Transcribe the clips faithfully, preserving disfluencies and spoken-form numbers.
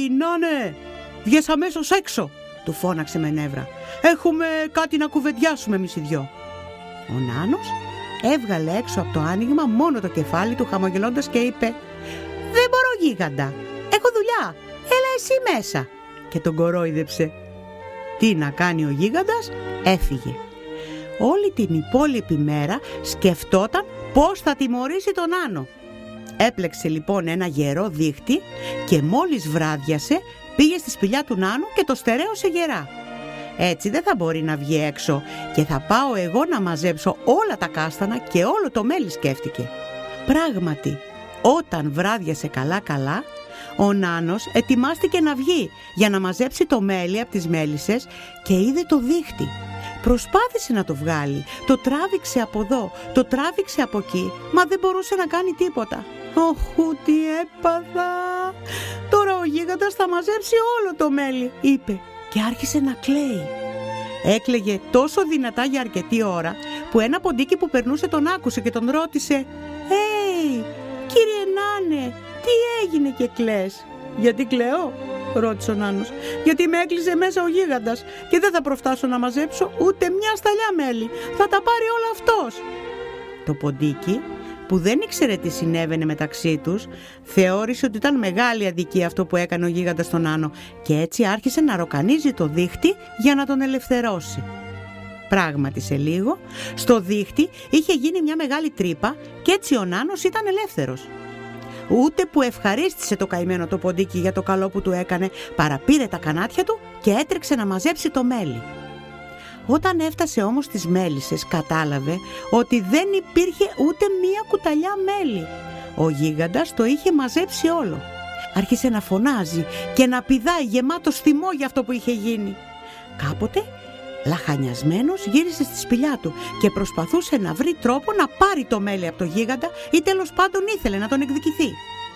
Νάνε, βγες αμέσως έξω, του φώναξε με νεύρα. Έχουμε κάτι να κουβεντιάσουμε εμείς οι δυο. Ο Νάνος έβγαλε έξω από το άνοιγμα μόνο το κεφάλι του, χαμογελώντας, και είπε: «Δεν μπορώ, γίγαντα, έχω δουλειά, έλα εσύ μέσα», και τον κορόιδεψε. Τι να κάνει ο γίγαντας, έφυγε. Όλη την υπόλοιπη μέρα σκεφτόταν πώς θα τιμωρήσει τον Νάνο. Έπλεξε λοιπόν ένα γερό δίχτυ και μόλις βράδιασε πήγε στη σπηλιά του Νάνου και το στερέωσε γερά. Έτσι δεν θα μπορεί να βγει έξω και θα πάω εγώ να μαζέψω όλα τα κάστανα και όλο το μέλι, σκέφτηκε. Πράγματι, όταν βράδιασε καλά καλά, ο Νάνος ετοιμάστηκε να βγει για να μαζέψει το μέλι από τις μέλισσες και είδε το δίχτυ. Προσπάθησε να το βγάλει, το τράβηξε από εδώ, το τράβηξε από εκεί, μα δεν μπορούσε να κάνει τίποτα. «Όχου, τι έπαθα! Τώρα ο γίγαντας θα μαζέψει όλο το μέλι», είπε, και άρχισε να κλαίει. Έκλαιγε τόσο δυνατά για αρκετή ώρα που ένα ποντίκι που περνούσε τον άκουσε και τον ρώτησε: «Έι, κύριε Νάνε, τι έγινε και κλαις?» «Γιατί κλαίω?» ρώτησε ο Νάνος. «Γιατί με έκλεισε μέσα ο γίγαντας και δεν θα προφτάσω να μαζέψω ούτε μια σταλιά μέλι. Θα τα πάρει όλα αυτός». Το ποντίκι, που δεν ήξερε τι συνέβαινε μεταξύ τους, θεώρησε ότι ήταν μεγάλη αδικία αυτό που έκανε ο γίγαντας στον Νάνο και έτσι άρχισε να ροκανίζει το δίχτυ για να τον ελευθερώσει. Πράγματι, σε λίγο, στο δίχτυ είχε γίνει μια μεγάλη τρύπα και έτσι ο Νάνος ήταν ελεύθερος. Ούτε που ευχαρίστησε το καημένο το ποντίκι για το καλό που του έκανε, παραπήρε τα κανάτια του και έτρεξε να μαζέψει το μέλι. Όταν έφτασε όμως στις μέλισσες, κατάλαβε ότι δεν υπήρχε ούτε μία κουταλιά μέλι. Ο γίγαντας το είχε μαζέψει όλο. Άρχισε να φωνάζει και να πηδάει γεμάτος θυμό για αυτό που είχε γίνει. Κάποτε, λαχανιασμένος, γύρισε στη σπηλιά του και προσπαθούσε να βρει τρόπο να πάρει το μέλι από το γίγαντα ή τέλος πάντων ήθελε να τον εκδικηθεί.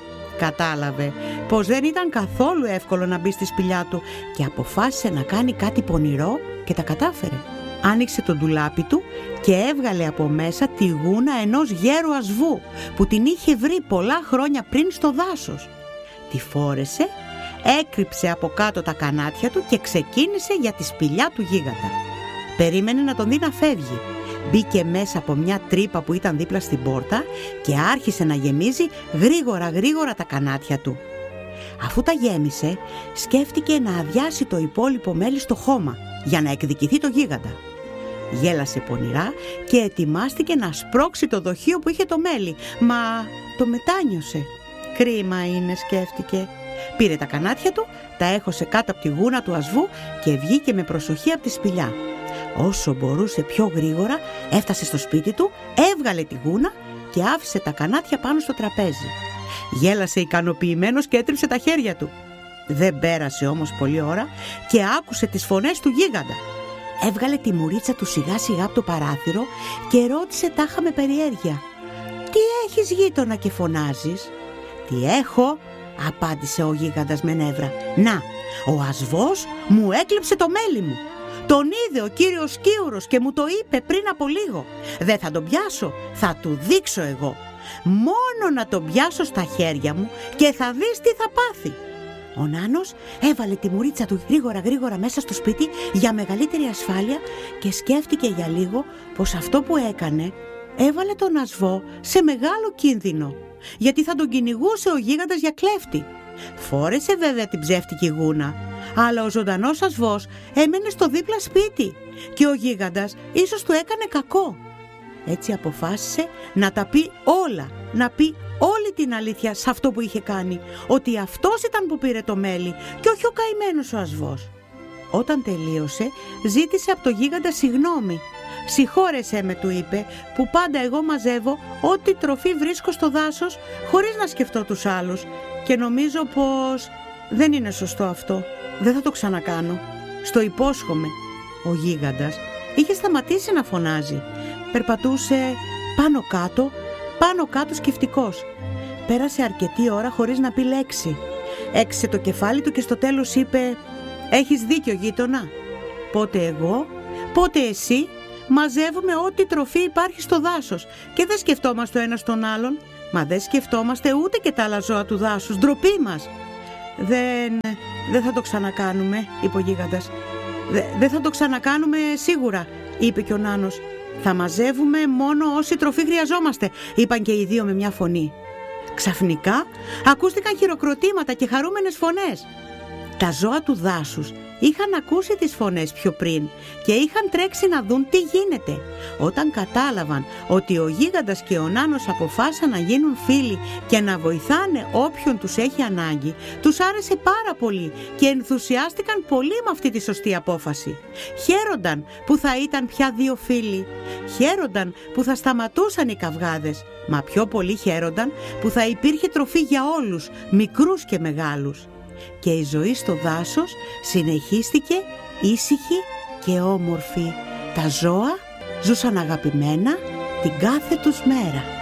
Κατάλαβε πως δεν ήταν καθόλου εύκολο να μπει στη σπηλιά του και αποφάσισε να κάνει κάτι πονηρό και τα κατάφερε. Άνοιξε το ντουλάπι του και έβγαλε από μέσα τη γούνα ενός γέρου ασβού που την είχε βρει πολλά χρόνια πριν στο δάσος. Τη φόρεσε, έκρυψε από κάτω τα κανάτια του και ξεκίνησε για τη σπηλιά του γίγαντα. Περίμενε να τον δει να φεύγει. Μπήκε μέσα από μια τρύπα που ήταν δίπλα στην πόρτα και άρχισε να γεμίζει γρήγορα γρήγορα τα κανάτια του. Αφού τα γέμισε, σκέφτηκε να αδειάσει το υπόλοιπο μέλι στο χώμα για να εκδικηθεί το γίγαντα. Γέλασε πονηρά και ετοιμάστηκε να σπρώξει το δοχείο που είχε το μέλι, μα το μετάνιωσε. «Κρίμα είναι», σκέφτηκε. Πήρε τα κανάτια του, τα έχωσε κάτω από τη γούνα του ασβού και βγήκε με προσοχή από τη σπηλιά. Όσο μπορούσε πιο γρήγορα έφτασε στο σπίτι του, έβγαλε τη γούνα και άφησε τα κανάτια πάνω στο τραπέζι. Γέλασε ικανοποιημένος και έτριψε τα χέρια του. Δεν πέρασε όμως πολλή ώρα και άκουσε τις φωνές του γίγαντα. Έβγαλε τη μουρίτσα του σιγά σιγά από το παράθυρο και ρώτησε τάχα με περιέργεια: «Τι έχεις, γείτονα, και φωνάζεις?» «Τι έχω?» απάντησε ο γίγαντας με νεύρα. «Να, ο ασβός μου έκλεψε το μέλι μου. Τον είδε ο κύριος Σκίουρος και μου το είπε πριν από λίγο. Δεν θα τον πιάσω, θα του δείξω εγώ. Μόνο να τον πιάσω στα χέρια μου και θα δεις τι θα πάθει». Ο Νάνος έβαλε τη μουρίτσα του γρήγορα γρήγορα μέσα στο σπίτι για μεγαλύτερη ασφάλεια και σκέφτηκε για λίγο πως αυτό που έκανε έβαλε τον ασβό σε μεγάλο κίνδυνο, γιατί θα τον κυνηγούσε ο γίγαντας για κλέφτη. Φόρεσε βέβαια την ψεύτικη γούνα, αλλά ο ζωντανός ασβός έμενε στο δίπλα σπίτι και ο γίγαντας ίσως του έκανε κακό. Έτσι αποφάσισε να τα πει όλα, να πει όλη την αλήθεια σε αυτό που είχε κάνει, ότι αυτός ήταν που πήρε το μέλι και όχι ο καημένος ο ασβός. Όταν τελείωσε, ζήτησε από το γίγαντα συγγνώμη. «Συγχώρεσέ με», του είπε, «που πάντα εγώ μαζεύω ό,τι τροφή βρίσκω στο δάσος χωρίς να σκεφτώ τους άλλους και νομίζω πως δεν είναι σωστό αυτό. Δεν θα το ξανακάνω. Στο υπόσχομαι». Ο γίγαντας είχε σταματήσει να φωνάζει. Περπατούσε πάνω κάτω, πάνω κάτω σκεφτικός. Πέρασε αρκετή ώρα χωρίς να πει λέξη. Έξισε το κεφάλι του και στο τέλος είπε: «Έχεις δίκιο, γείτονα. Πότε εγώ, πότε εσύ μαζεύουμε ό,τι τροφή υπάρχει στο δάσος και δεν σκεφτόμαστε ο ένας τον άλλον. Μα δεν σκεφτόμαστε ούτε και τα άλλα ζώα του δάσους. Ντροπή μας». Δεν, δεν θα το ξανακάνουμε, είπε ο γίγαντας. Δε, δεν θα το ξανακάνουμε σίγουρα, είπε και ο Νάνος. Θα μαζεύουμε μόνο όση τροφή χρειαζόμαστε, είπαν και οι δύο με μια φωνή. Ξαφνικά ακούστηκαν χειροκροτήματα και χαρούμενες φωνές. Τα ζώα του δάσους είχαν ακούσει τις φωνές πιο πριν και είχαν τρέξει να δουν τι γίνεται. Όταν κατάλαβαν ότι ο γίγαντας και ο Νάνος αποφάσισαν να γίνουν φίλοι και να βοηθάνε όποιον τους έχει ανάγκη, τους άρεσε πάρα πολύ και ενθουσιάστηκαν πολύ με αυτή τη σωστή απόφαση. Χαίρονταν που θα ήταν πια δύο φίλοι. Χαίρονταν που θα σταματούσαν οι καυγάδες. Μα πιο πολύ χαίρονταν που θα υπήρχε τροφή για όλους, μικρούς και μεγάλους. Και η ζωή στο δάσος συνεχίστηκε ήσυχη και όμορφη. Τα ζώα ζούσαν αγαπημένα την κάθε τους μέρα.